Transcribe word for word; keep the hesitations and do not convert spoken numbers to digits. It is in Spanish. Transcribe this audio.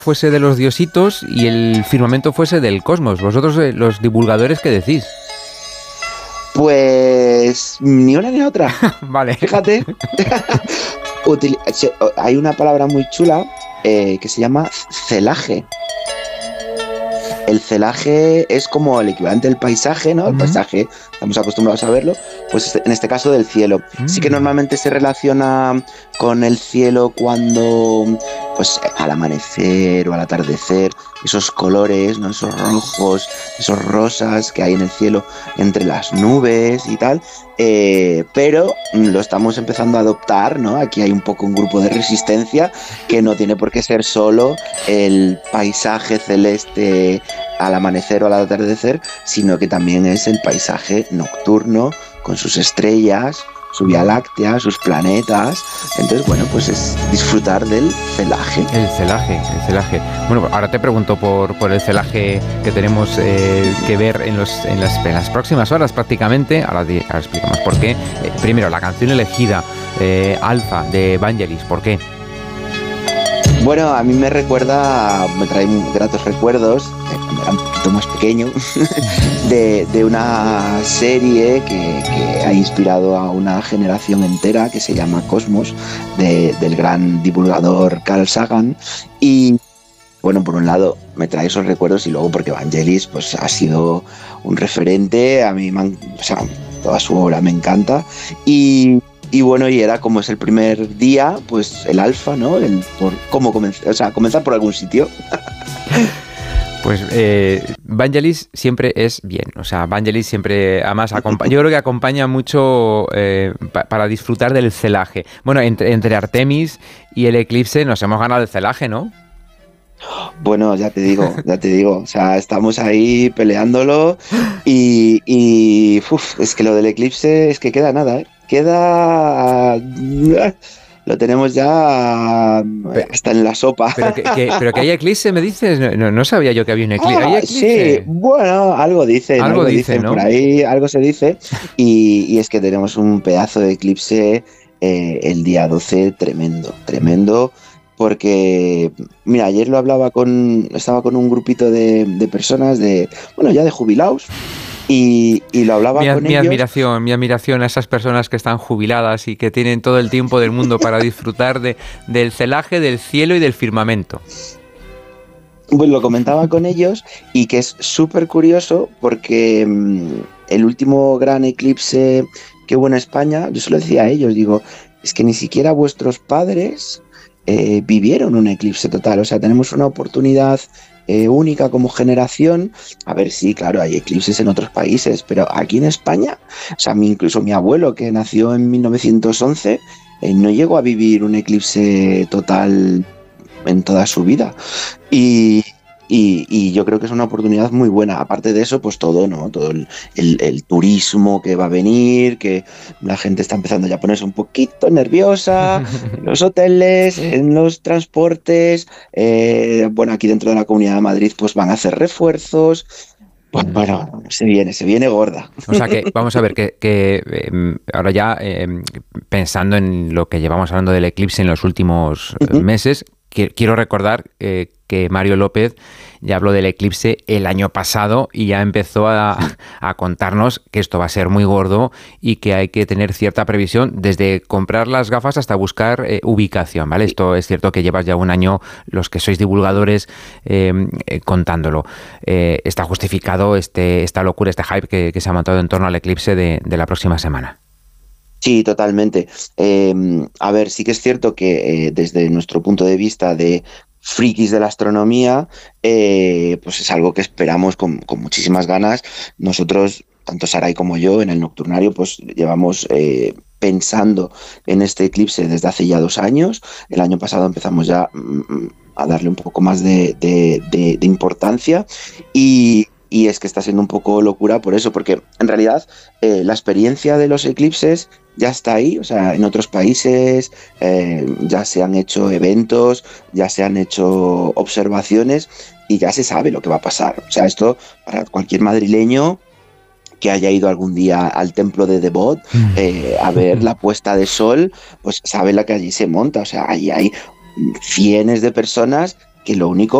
fuese de los diositos y el firmamento fuese del cosmos. Vosotros, eh, los divulgadores, ¿qué decís? Pues ni una ni otra. Vale. Fíjate. Util- hay una palabra muy chula eh, que se llama celaje. El celaje es como el equivalente del paisaje, ¿no? El uh-huh. paisaje, estamos acostumbrados a verlo, pues en este caso del cielo. Uh-huh. Sí que normalmente se relaciona con el cielo cuando, pues al amanecer o al atardecer, esos colores, ¿no? Esos rojos, esos rosas que hay en el cielo entre las nubes y tal. Eh, pero lo estamos empezando a adoptar, ¿no? Aquí hay un poco un grupo de resistencia que no tiene por qué ser solo el paisaje celeste al amanecer o al atardecer, sino que también es el paisaje nocturno con sus estrellas, su Vía Láctea, sus planetas. Entonces, bueno, pues es disfrutar del celaje. El celaje, el celaje. Bueno, ahora te pregunto por, por el celaje que tenemos eh, que ver en, los, en, las, en las próximas horas prácticamente. Ahora, ahora explicamos por qué. Eh, primero, la canción elegida, eh, Alfa, de Vangelis, ¿por qué? Bueno, a mí me recuerda, me trae gratos recuerdos, eh, cuando era un poquito más pequeño, de, de una serie que, que ha inspirado a una generación entera, que se llama Cosmos, de, del gran divulgador Carl Sagan. Y bueno, por un lado me trae esos recuerdos, y luego porque Vangelis pues, ha sido un referente, a mí man, o sea, toda su obra me encanta. Y Y bueno, y era como es el primer día, pues el alfa, ¿no? El por cómo comenzar, o sea, comenzar por algún sitio. Pues eh, Vangelis siempre es bien, o sea, Vangelis siempre, además, acompa- yo creo que acompaña mucho eh, pa- para disfrutar del celaje. Bueno, entre, entre Artemis y el eclipse nos hemos ganado el celaje, ¿no? Bueno, ya te digo, ya te digo, o sea, estamos ahí peleándolo y, y uf, es que lo del eclipse es que queda nada, ¿eh? Queda... Lo tenemos ya hasta en la sopa. Pero que, que, pero que hay eclipse, ¿me dices? No, no sabía yo que había un eclipse. Ah, ¿Hay eclipse? Sí, bueno, algo dicen, algo, algo dicen, dicen ¿no? Por ahí, algo se dice. Y, y es que tenemos un pedazo de eclipse eh, el día doce, tremendo, tremendo. Porque, mira, ayer lo hablaba con, estaba con un grupito de, de personas, de, bueno, ya de jubilados. Y, y lo hablaba mi, con mi ellos. admiración, mi admiración a esas personas que están jubiladas y que tienen todo el tiempo del mundo para disfrutar de, del celaje, del cielo y del firmamento. Pues lo comentaba con ellos y que es súper curioso porque mmm, el último gran eclipse que hubo en España, yo se lo decía a ellos, digo, es que ni siquiera vuestros padres eh, vivieron un eclipse total, o sea, tenemos una oportunidad Eh, única como generación. A ver, sí, claro, hay eclipses en otros países, pero aquí en España, o sea, mi, incluso mi abuelo, que nació en mil novecientos once, eh, no llegó a vivir un eclipse total en toda su vida. Y, y, y yo creo que es una oportunidad muy buena. Aparte de eso, pues todo, ¿no? Todo el, el, el turismo que va a venir, que la gente está empezando ya a ponerse un poquito nerviosa, en los hoteles, en los transportes, eh, bueno, aquí dentro de la Comunidad de Madrid pues van a hacer refuerzos. Pues bueno, se viene, se viene gorda. O sea que, vamos a ver, que, que eh, ahora ya eh, pensando en lo que llevamos hablando del eclipse en los últimos uh-huh. meses, quiero recordar eh, que Mario López ya habló del eclipse el año pasado y ya empezó a, a contarnos que esto va a ser muy gordo y que hay que tener cierta previsión desde comprar las gafas hasta buscar eh, ubicación, ¿vale? Esto es cierto que llevas ya un año, los que sois divulgadores, eh, eh, contándolo. Eh, está justificado este, esta locura, este hype que, que se ha montado en torno al eclipse de, de la próxima semana. Sí, totalmente. Eh, a ver, sí que es cierto que eh, desde nuestro punto de vista de frikis de la astronomía, eh, pues es algo que esperamos con, con muchísimas ganas. Nosotros, tanto Saray como yo, en el Nocturnario, pues llevamos eh, pensando en este eclipse desde hace ya dos años. El año pasado empezamos ya mm, a darle un poco más de, de, de, de importancia y... Y es que está siendo un poco locura por eso, porque en realidad eh, la experiencia de los eclipses ya está ahí, o sea, en otros países eh, ya se han hecho eventos, ya se han hecho observaciones y ya se sabe lo que va a pasar. O sea, esto para cualquier madrileño que haya ido algún día al templo de Devot eh, a ver la puesta de sol, pues sabe la que allí se monta, o sea, allí hay cientos de personas que lo único